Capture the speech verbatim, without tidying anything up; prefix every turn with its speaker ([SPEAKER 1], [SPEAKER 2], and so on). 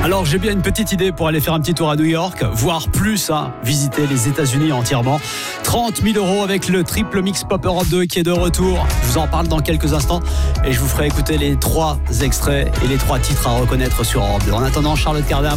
[SPEAKER 1] Alors j'ai bien une petite idée pour aller faire un petit tour à New York, voire plus, hein, visiter les États-Unis entièrement. trente mille euros avec le triple mix Pop Europe deux qui est de retour. Je vous en parle dans quelques instants et je vous ferai écouter les trois extraits et les trois titres à reconnaître sur Europe deux. En attendant, Charlotte Cardin.